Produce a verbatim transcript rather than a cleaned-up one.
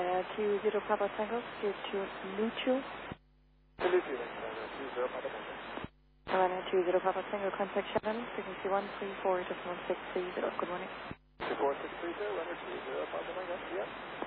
uh, two zero Papa Tango, cleared to neutral. To neutral, two zero Papa Tango. Havana two zero Papa Tango, contact Shannon, frequency one three four decimal six three zero. Good morning. two four six three zero, runner two zero Papa Tango, yep.